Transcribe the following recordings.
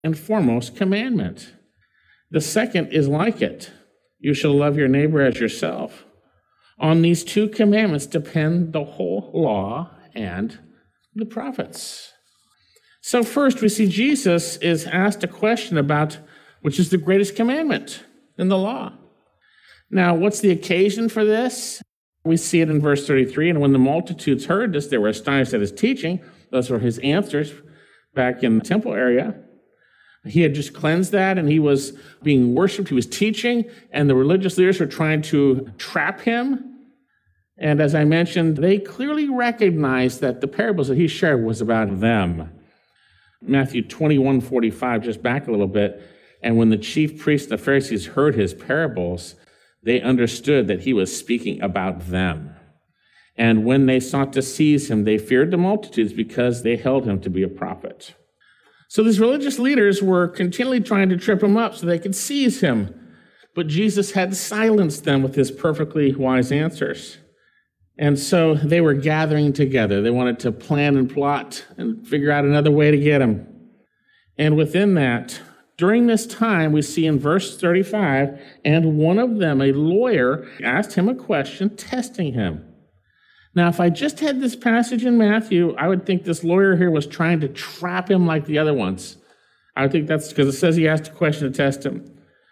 and foremost commandment. The second is like it. You shall love your neighbor as yourself. On these two commandments depend the whole law and the prophets. So first we see Jesus is asked a question about which is the greatest commandment in the law. Now, what's the occasion for this? We see it in verse 33, and when the multitudes heard this, they were astonished at his teaching. Those were his answers back in the temple area. He had just cleansed that, and he was being worshiped. He was teaching, and the religious leaders were trying to trap him. And as I mentioned, they clearly recognized that the parables that he shared was about them. Matthew 21:45, just back a little bit, and when the chief priests and the Pharisees heard his parables, they understood that he was speaking about them. And when they sought to seize him, they feared the multitudes because they held him to be a prophet. So these religious leaders were continually trying to trip him up so they could seize him. But Jesus had silenced them with his perfectly wise answers. And so they were gathering together. They wanted to plan and plot and figure out another way to get him. And within that, during this time, we see in verse 35, and one of them, a lawyer, asked him a question, testing him. Now, if I just had this passage in Matthew, I would think this lawyer here was trying to trap him like the other ones. I would think that's because it says he asked a question to test him.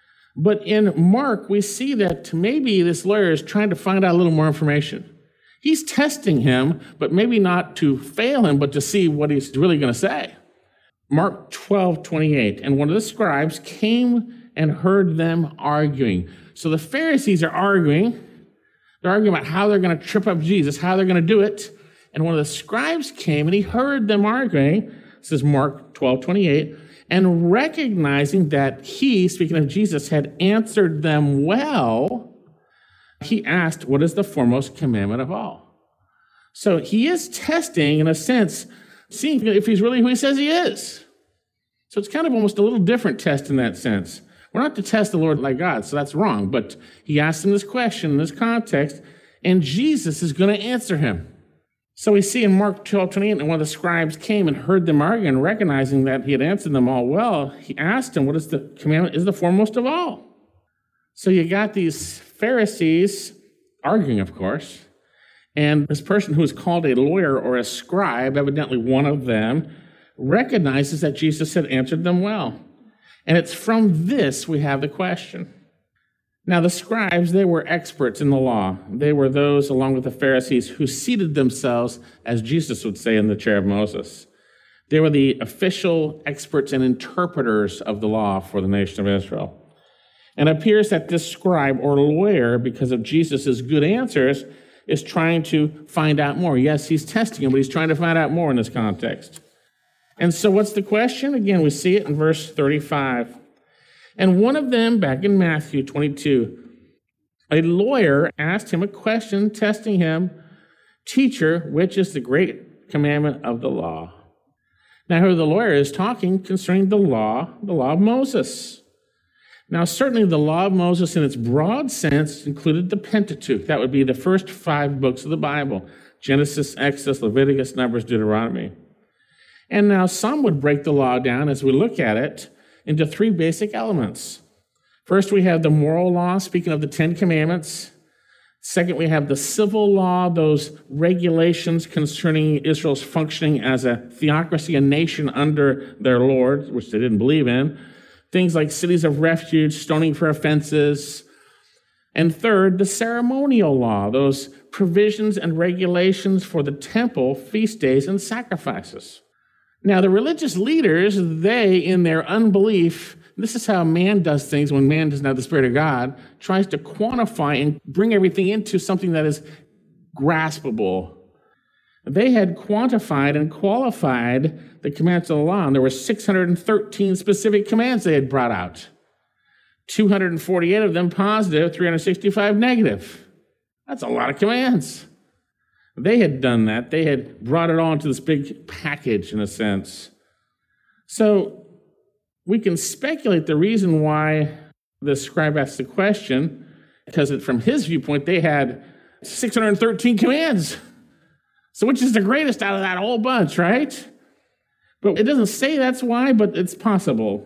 But in Mark, we see that maybe this lawyer is trying to find out a little more information. He's testing him, but maybe not to fail him, but to see what he's really going to say. Mark 12:28, and one of the scribes came and heard them arguing. So the Pharisees are arguing. They're arguing about how they're going to trip up Jesus, how they're going to do it. And one of the scribes came and he heard them arguing, says Mark 12:28, and recognizing that he, speaking of Jesus, had answered them well, he asked, what is the foremost commandment of all? So he is testing, in a sense, seeing if he's really who he says he is. So it's kind of almost a little different test in that sense. We're not to test the Lord like God, so that's wrong. But he asked him this question in this context, and Jesus is going to answer him. So we see in Mark 12:28, and one of the scribes came and heard them argue, and recognizing that he had answered them all well, he asked him, what is the commandment is the foremost of all? So you got these Pharisees arguing, of course, and this person who is called a lawyer or a scribe, evidently one of them, recognizes that Jesus had answered them well. And it's from this we have the question. Now, the scribes, they were experts in the law. They were those, along with the Pharisees, who seated themselves, as Jesus would say, in the chair of Moses. They were the official experts and interpreters of the law for the nation of Israel. And it appears that this scribe or lawyer, because of Jesus' good answers, is trying to find out more. Yes, he's testing him, but he's trying to find out more in this context. And so what's the question? Again, we see it in verse 35. And one of them, back in Matthew 22, a lawyer asked him a question, testing him, teacher, which is the great commandment of the law? Now here the lawyer is talking concerning the law of Moses. Now, certainly the law of Moses in its broad sense included the Pentateuch. That would be the first 5 books of the Bible: Genesis, Exodus, Leviticus, Numbers, Deuteronomy. And now some would break the law down, as we look at it, into 3 basic elements. First, we have the moral law, speaking of the 10 Commandments. Second, we have the civil law, those regulations concerning Israel's functioning as a theocracy, a nation under their Lord, which they didn't believe in. Things like cities of refuge, stoning for offenses. And third, the ceremonial law, those provisions and regulations for the temple, feast days, and sacrifices. Now, the religious leaders, they, in their unbelief, this is how man does things when man doesn't have the Spirit of God, tries to quantify and bring everything into something that is graspable. They had quantified and qualified the commands of the law, and there were 613 specific commands they had brought out. 248 of them positive, 365 negative. That's a lot of commands. They had done that. They had brought it all into this big package, in a sense. So we can speculate the reason why the scribe asked the question, because from his viewpoint, they had 613 commands. So which is the greatest out of that whole bunch, right? But it doesn't say that's why, but it's possible.